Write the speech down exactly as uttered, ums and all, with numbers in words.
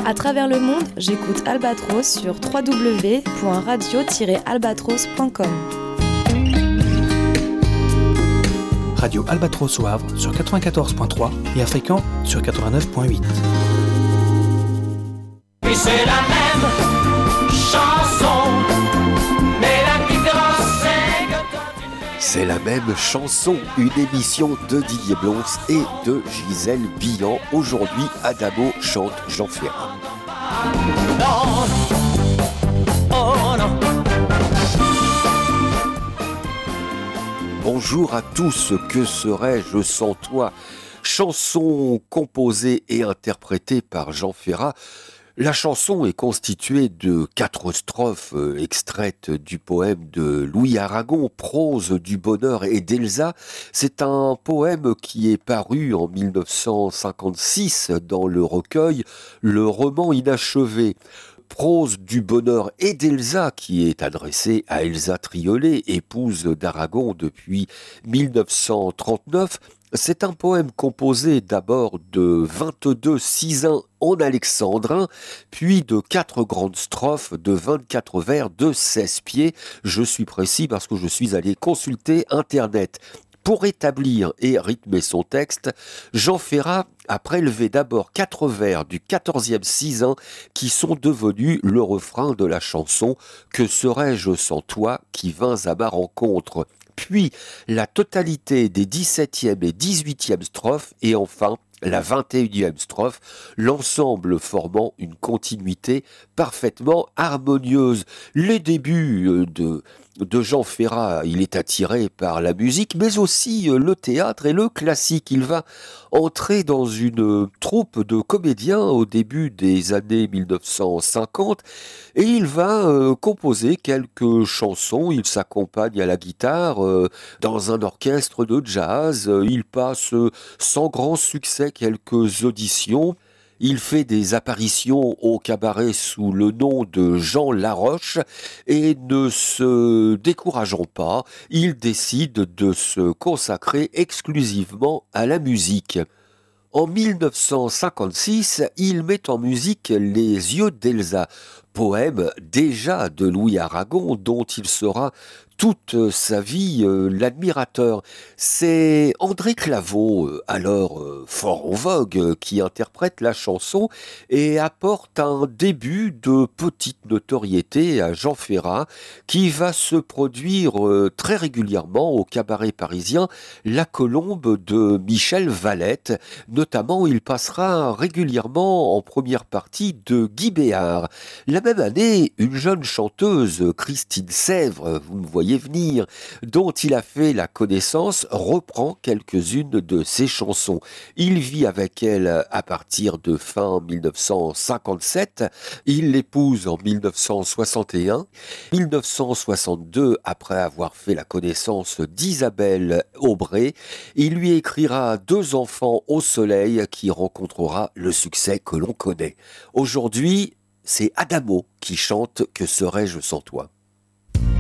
À travers le monde, j'écoute Albatros sur w w w point radio tiret albatros point com. Radio Albatros au Havre sur quatre-vingt-quatorze point trois et à Fréquent sur quatre-vingt-neuf point huit. Et c'est la même chanson, mais la différence c'est que toi tu n'es... C'est la même chanson, une émission de Didier Blons et de Gisèle Billan. Aujourd'hui, Adamo chante Jean Ferrat. Non, oh non. Bonjour à tous, que serais-je sans toi? Chanson composée et interprétée par Jean Ferrat. La chanson est constituée de quatre strophes extraites du poème de Louis Aragon, Prose du bonheur et d'Elsa. C'est un poème qui est paru en mille neuf cent cinquante-six dans le recueil Le roman inachevé. Prose du bonheur et d'Elsa, qui est adressée à Elsa Triolet, épouse d'Aragon depuis mille neuf cent trente-neuf. C'est un poème composé d'abord de vingt-deux sizains en alexandrin, puis de quatre grandes strophes de vingt-quatre vers de seize pieds. Je suis précis parce que je suis allé consulter Internet. Pour établir et rythmer son texte, Jean Ferrat a prélevé d'abord quatre vers du quatorzième sizain qui sont devenus le refrain de la chanson « Que serais-je sans toi qui vins à ma rencontre ?» Puis la totalité des dix-septième et dix-huitième strophes et enfin la vingt et unième strophe, l'ensemble formant une continuité parfaitement harmonieuse. Les débuts de, de Jean Ferrat, il est attiré par la musique, mais aussi le théâtre et le classique. Il va entrer dans une troupe de comédiens au début des années mille neuf cent cinquante et il va euh, composer quelques chansons. Il s'accompagne à la guitare euh, dans un orchestre de jazz. Il passe euh, sans grand succès quelques auditions. Il fait des apparitions au cabaret sous le nom de Jean Laroche et ne se décourageant pas, il décide de se consacrer exclusivement à la musique. En mille neuf cent cinquante-six, il met en musique Les yeux d'Elsa, poème déjà de Louis Aragon dont il sera toute sa vie euh, l'admirateur. C'est André Claveau, euh, alors euh, fort en vogue, euh, qui interprète la chanson et apporte un début de petite notoriété à Jean Ferrat, qui va se produire euh, très régulièrement au cabaret parisien La Colombe de Michel Valette. Notamment, il passera régulièrement en première partie de Guy Béard. La même année, une jeune chanteuse, Christine Sèvres, vous me voyez venir, dont il a fait la connaissance, reprend quelques-unes de ses chansons. Il vit avec elle à partir de fin mille neuf cent cinquante-sept, il l'épouse en mille neuf cent soixante et un, mille neuf cent soixante-deux, après avoir fait la connaissance d'Isabelle Aubray, il lui écrira deux enfants au soleil qui rencontrera le succès que l'on connaît. Aujourd'hui, c'est Adamo qui chante « Que serais-je sans toi ?»